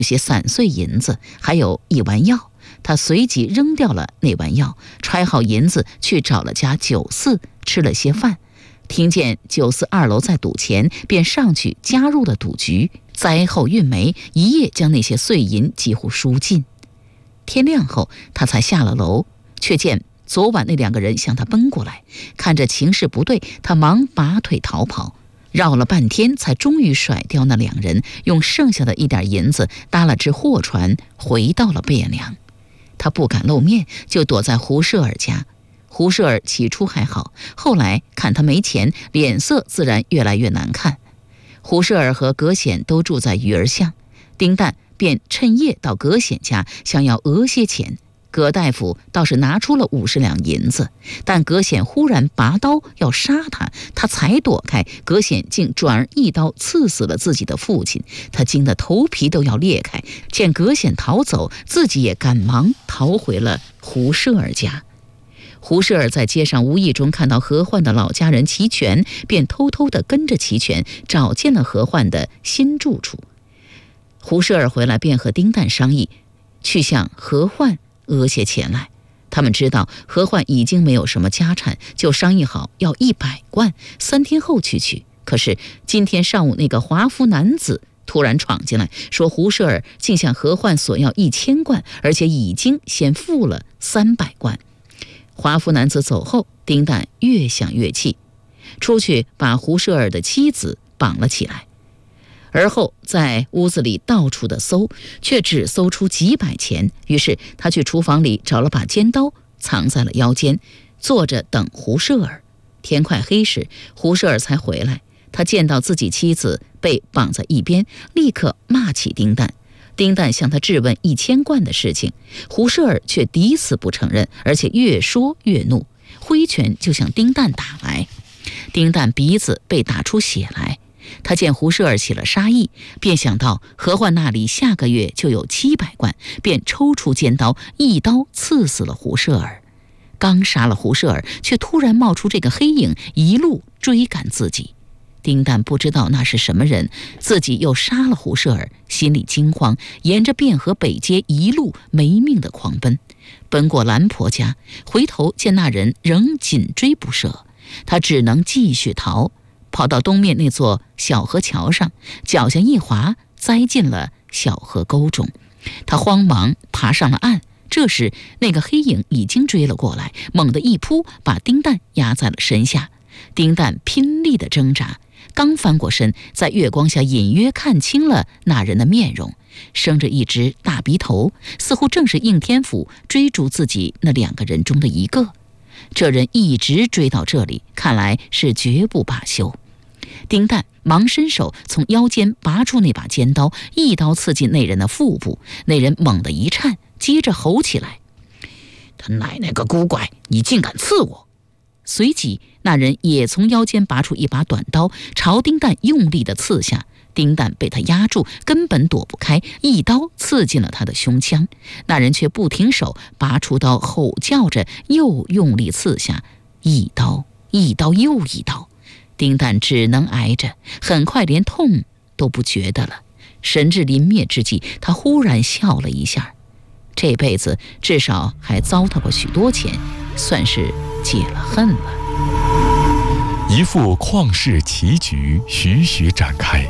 有些散碎银子，还有一丸药。他随即扔掉了那丸药，揣好银子去找了家酒肆，吃了些饭。听见酒肆2楼在赌钱，便上去加入了赌局。灾后运煤，一夜将那些碎银几乎输尽。天亮后，他才下了楼，却见昨晚那2个人向他奔过来。看着情势不对，他忙拔腿逃跑，绕了半天才终于甩掉那2人，用剩下的一点银子搭了只货船，回到了汴梁。他不敢露面，就躲在胡舍尔家。胡舍尔起初还好，后来看他没钱，脸色自然越来越难看。胡舍尔和葛显都住在鱼儿巷，丁旦便趁夜到葛显家，想要讹些钱。葛大夫倒是拿出了50两银子，但葛显忽然拔刀要杀他，他才躲开，葛显竟转而一刀刺死了自己的父亲。他惊得头皮都要裂开，见葛显逃走，自己也赶忙逃回了胡舍尔家。胡舍尔在街上无意中看到何焕的老家人齐全，便偷偷地跟着齐全找见了何焕的新住处。胡舍尔回来便和丁旦商议，去向何焕讹些钱来。他们知道何焕已经没有什么家产，就商议好要100贯，3天后去取。可是今天上午那个华服男子突然闯进来，说胡舍尔竟向何焕索要1000贯，而且已经先付了300贯。华服男子走后，丁旦越想越气，出去把胡舍尔的妻子绑了起来。而后在屋子里到处的搜，却只搜出几百钱。于是他去厨房里找了把尖刀，藏在了腰间，坐着等胡舍尔。天快黑时，胡舍尔才回来。他见到自己妻子被绑在一边，立刻骂起丁旦。丁旦向他质问1000贯的事情，胡舍尔却抵死不承认，而且越说越怒，挥拳就向丁旦打来。丁旦鼻子被打出血来。他见胡舍尔起了杀意，便想到何焕那里下个月就有700贯，便抽出尖刀，一刀刺死了胡舍尔。刚杀了胡舍尔，却突然冒出这个黑影，一路追赶自己。丁旦不知道那是什么人，自己又杀了胡舍尔，心里惊慌，沿着汴河北街一路没命的狂奔，奔过兰婆家，回头见那人仍紧追不舍，他只能继续逃，跑到东面那座小河桥上，脚下一滑，栽进了小河沟中。他慌忙爬上了岸，这时那个黑影已经追了过来，猛地一扑，把丁旦压在了身下。丁旦拼力地挣扎，刚翻过身，在月光下隐约看清了那人的面容，生着一只大鼻头，似乎正是应天府追逐自己那2个人中的一个。这人一直追到这里，看来是绝不罢休。丁旦忙伸手从腰间拔出那把尖刀，一刀刺进那人的腹部。那人猛地一颤，接着吼起来：“他奶奶个古怪，你竟敢刺我！”随即那人也从腰间拔出一把短刀，朝丁旦用力地刺下。丁旦被他压住，根本躲不开，一刀刺进了他的胸腔。那人却不停手，拔出刀，吼叫着又用力刺下，一刀又一刀。丁旦只能挨着，很快连痛都不觉得了。神志临灭之际，他忽然笑了一下，这辈子至少还糟蹋过许多钱，算是解了恨了。 一副旷世奇局徐徐展开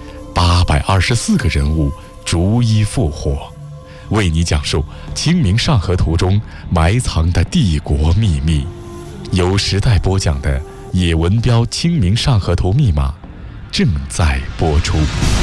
，824个人物逐一复活，为你讲述《清明上河图》中埋藏的帝国秘密。由时代播讲的野文标《清明上河图》密码正在播出。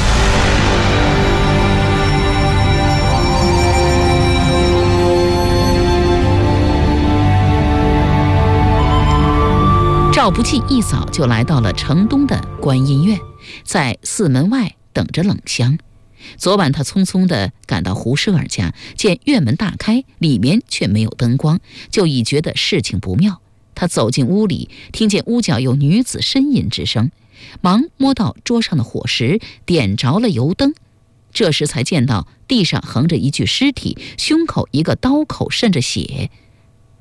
赵不济一早就来到了城东的观音院，在寺门外等着冷香。昨晚他匆匆地赶到胡舍尔家，见院门大开，里面却没有灯光，就已觉得事情不妙。他走进屋里，听见屋角有女子呻吟之声，忙摸到桌上的火石，点着了油灯。这时才见到地上横着一具尸体，胸口一个刀口渗着血，但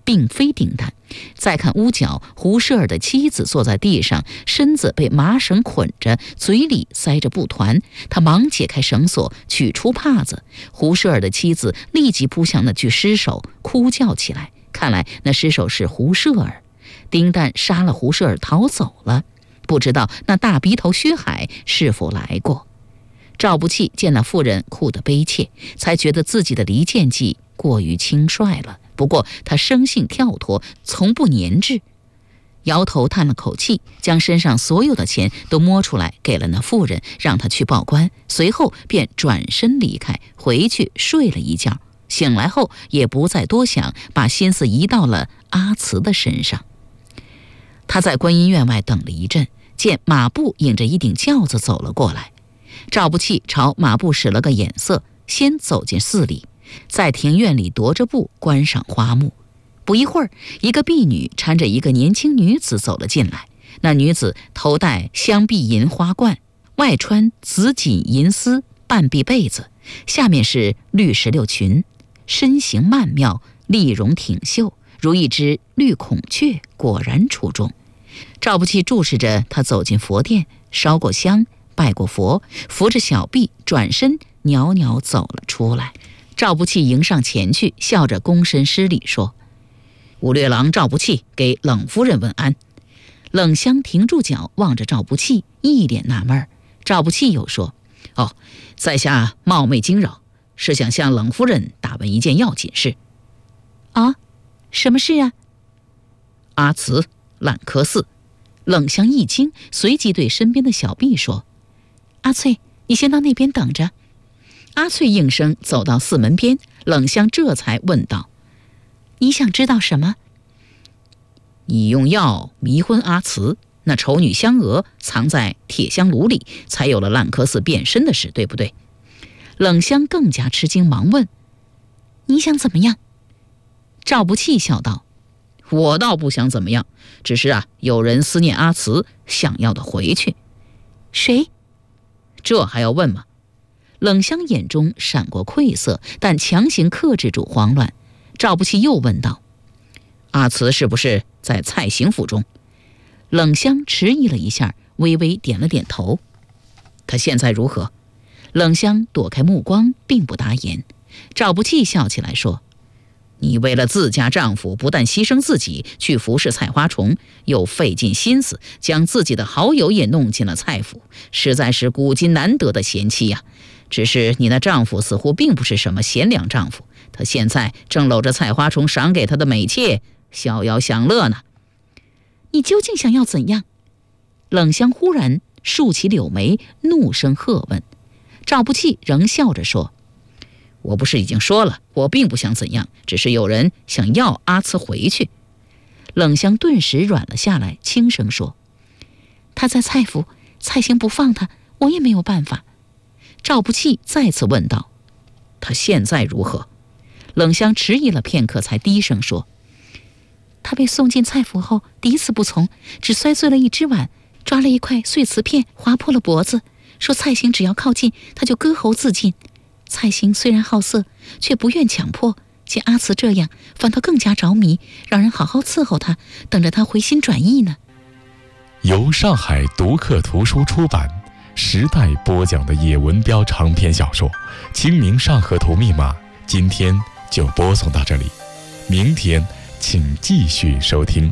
并非丁旦。再看屋角，胡适儿的妻子坐在地上，身子被麻绳捆着，嘴里塞着布团。他忙解开绳索，取出帕子。胡适儿的妻子立即扑向那具尸首，哭叫起来。看来那尸首是胡适儿。丁旦杀了胡适儿逃走了，不知道那大鼻头薛海是否来过。赵不气见那妇人哭得悲切，才觉得自己的离间计过于轻率了。不过他生性跳脱，从不粘滞，摇头叹了口气，将身上所有的钱都摸出来给了那妇人，让她去报官。随后便转身离开，回去睡了一觉。醒来后也不再多想，把心思移到了阿慈的身上。他在观音院外等了一阵，见马步引着一顶轿子走了过来。赵不气朝马步使了个眼色，先走进寺里，在庭院里踱着步观赏花木。不一会儿，一个婢女搀着一个年轻女子走了进来。那女子头戴镶碧银花冠，外穿紫锦银丝半臂被子，下面是绿石榴裙，身形曼妙，丽容挺秀，如一只绿孔雀，果然出众。赵不气注视着她走进佛殿，烧过香，拜过佛，扶着小婢转身袅袅走了出来。赵不气迎上前去，笑着躬身施礼说：“武略郎赵不气给冷夫人问安。”冷香停住脚，望着赵不气，一脸纳闷。赵不气又说：“哦，在下冒昧惊扰，是想向冷夫人打问一件要紧事。”“啊，什么事啊？”“阿慈烂柯寺。”冷香一惊，随即对身边的小婢说：“阿翠，你先到那边等着。”阿翠应声走到寺门边，冷香这才问道：“你想知道什么？”“你用药迷昏阿慈，那丑女香娥藏在铁香炉里，才有了烂柯寺变身的事，对不对？”冷香更加吃惊，忙问：“你想怎么样？”赵不气笑道：“我倒不想怎么样，只是有人思念阿慈，想要的回去。”“谁？”“这还要问吗？”冷香眼中闪过愧色，但强行克制住慌乱。赵不气又问道：“阿慈是不是在蔡行府中？”冷香迟疑了一下，微微点了点头。“他现在如何？”冷香躲开目光，并不答言。赵不气笑起来说：“你为了自家丈夫，不但牺牲自己去服侍菜花虫，又费尽心思将自己的好友也弄进了蔡府，实在是古今难得的贤妻呀。只是你那丈夫似乎并不是什么贤良丈夫，他现在正搂着菜花虫赏给他的美妾逍遥享乐呢。”“你究竟想要怎样？”冷香忽然竖起柳眉，怒声喝问。赵不气仍笑着说：“我不是已经说了，我并不想怎样，只是有人想要阿慈回去。”冷香顿时软了下来，轻声说：“他在蔡府，蔡行不放他，我也没有办法。”赵不气再次问道：“他现在如何？”冷香迟疑了片刻，才低声说：“他被送进蔡府后，抵死不从，只摔碎了一只碗，抓了一块碎瓷片，划破了脖子，说蔡行只要靠近，他就割喉自尽。蔡行虽然好色，却不愿强迫，见阿慈这样，反倒更加着迷，让人好好伺候他，等着他回心转意呢。” 由上海读客图书出版，时代播讲的野文标长篇小说《清明上河图密码》，今天就播送到这里，明天请继续收听。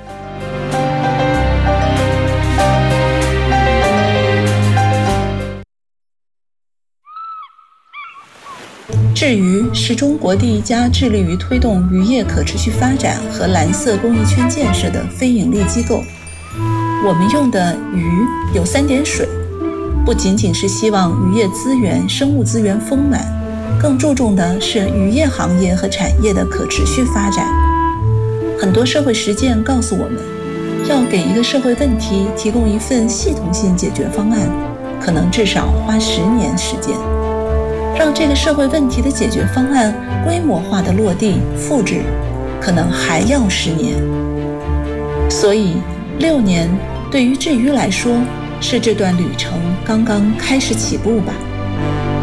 智渔是中国第一家致力于推动渔业可持续发展和蓝色公益圈建设的非营利机构。我们用的鱼有3点水，不仅仅是希望渔业资源、生物资源丰满，更注重的是渔业行业和产业的可持续发展。很多社会实践告诉我们，要给一个社会问题提供一份系统性解决方案，可能至少花10年时间。让这个社会问题的解决方案规模化的落地复制，可能还要10年。所以6年对于智渔来说，是这段旅程刚刚开始起步吧。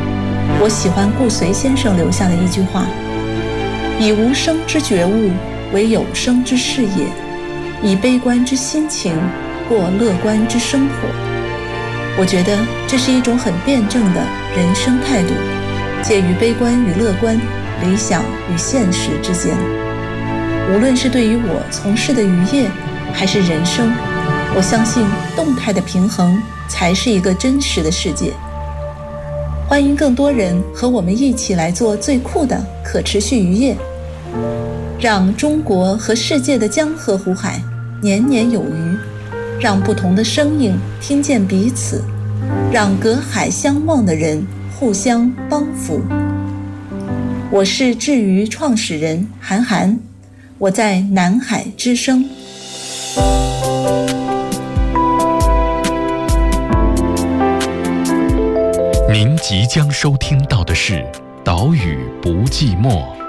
我喜欢顾随先生留下的一句话：以无声之觉悟为有生之事业，以悲观之心情过乐观之生活。我觉得这是一种很辩证的人生态度，介于悲观与乐观、理想与现实之间。无论是对于我从事的渔业还是人生，我相信动态的平衡才是一个真实的世界。欢迎更多人和我们一起来做最酷的可持续渔业，让中国和世界的江河湖海年年有余，让不同的声音听见彼此，让隔海相望的人互相帮扶。我是智鱼创始人韩寒，我在南海之声。 您即将收听到的是《岛屿不寂寞》。